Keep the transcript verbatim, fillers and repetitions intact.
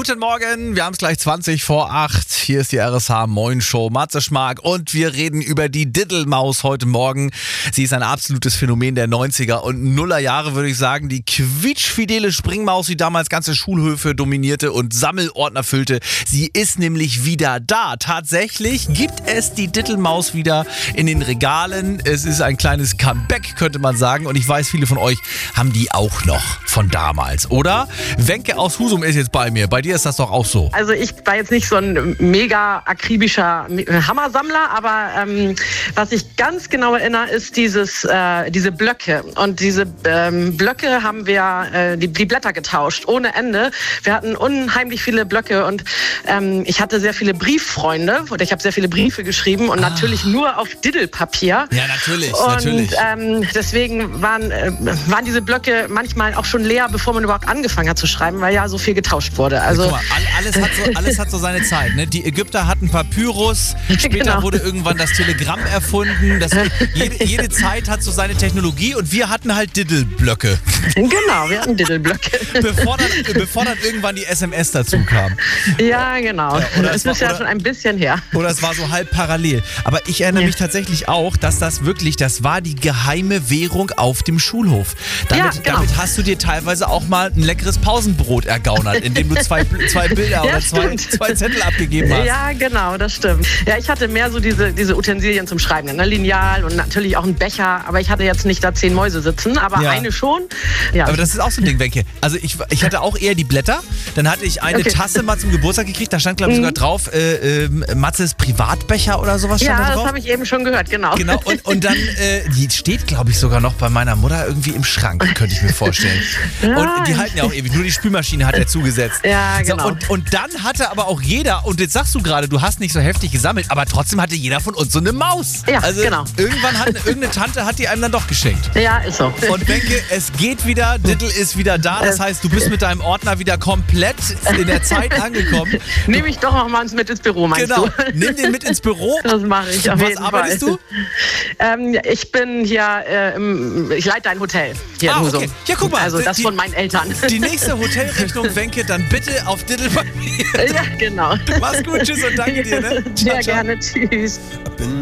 Guten Morgen, wir haben es gleich zwanzig vor acht. Hier ist die R S H Moin Show. Matze Schmark und wir reden über die Diddelmaus heute Morgen. Sie ist ein absolutes Phänomen der neunziger und Nuller Jahre, würde ich sagen. Die quietschfidele Springmaus, die damals ganze Schulhöfe dominierte und Sammelordner füllte. Sie ist nämlich wieder da. Tatsächlich gibt es die Diddelmaus wieder in den Regalen. Es ist ein kleines Comeback, könnte man sagen. Und ich weiß, viele von euch haben die auch noch von damals, oder? Wenke aus Husum ist jetzt bei mir. Bei dir ist das doch auch so. Also ich war jetzt nicht so ein mega akribischer Hammersammler, aber ähm, was ich ganz genau erinnere, ist dieses, äh, diese Blöcke. Und diese ähm, Blöcke haben wir, äh, die, die Blätter getauscht, ohne Ende. Wir hatten unheimlich viele Blöcke und ähm, ich hatte sehr viele Brieffreunde oder ich habe sehr viele Briefe geschrieben und ah. natürlich nur auf Diddelpapier. Ja, natürlich, und, natürlich. Ähm, deswegen waren, äh, waren diese Blöcke manchmal auch schon leer, bevor man überhaupt angefangen hat zu schreiben, weil ja so viel getauscht wurde. Also, Guck mal, alles hat so, alles hat so seine Zeit. Ne? Die Ägypter hatten Papyrus, später genau. wurde irgendwann das Telegramm erfunden. Das, jede, jede Zeit hat so seine Technologie und wir hatten halt Diddelblöcke. Genau, wir hatten Diddelblöcke. Bevor dann, bevor dann irgendwann die S M S dazu kam. Ja, genau. Ja, oder das war, ist ja oder, schon ein bisschen her. Oder es war so halb parallel. Aber ich erinnere ja. mich tatsächlich auch, dass das wirklich, das war die geheime Währung auf dem Schulhof. Damit, ja, genau. damit hast du dir teilweise auch mal ein leckeres Pausenbrot ergaunert, indem du zwei, zwei Bilder ja, oder zwei, zwei Zettel abgegeben hast. Ja, genau, das stimmt. Ja, ich hatte mehr so diese, diese Utensilien zum Schreiben, ne? Lineal und natürlich auch ein Becher, aber ich hatte jetzt nicht da zehn Mäuse sitzen, aber ja. eine schon. Ja. Aber das ist auch so ein Ding, Wenke. Also ich, ich hatte auch eher die Blätter, dann hatte ich eine okay. Tasse mal zum Geburtstag gekriegt, da stand glaube ich sogar drauf, äh, äh, Matzes Privatbecher oder sowas stand ja, da drauf. Ja, das habe ich eben schon gehört, genau. Genau, und, und dann, äh, die steht glaube ich sogar noch bei meiner Mutter irgendwie im Schrank, könnte ich mir vorstellen. Ja. Und die halten ja auch ewig, nur die Spülmaschine hat er zugesetzt. Ja, genau. So, und, und dann hatte aber auch jeder, und jetzt sagst du gerade, du hast nicht so heftig gesammelt, aber trotzdem hatte jeder von uns so eine Maus. Ja, also genau. Irgendwann hat irgendeine Tante hat die einem dann doch geschenkt. Ja, ist so. Und Wenke, es geht wieder, Diddel ist wieder da, das heißt, du bist mit deinem Ordner wieder komplett in der Zeit angekommen. Nehme ich doch noch mal mit ins Büro, meinst genau. du? Nimm den mit ins Büro. Das mache ich auf Was jeden arbeitest Fall. du? Ähm, ich bin hier, äh, im, ich leite ein Hotel hier ah, in Husum. Okay. Ja, guck mal. Also das die, von meinen Eltern. Die nächste Hotelrechnung, Wenke, dann bitte auf Diddel bei mir. Ja, genau. Mach's gut, tschüss und danke dir. Ne? Sehr gerne, tschüss.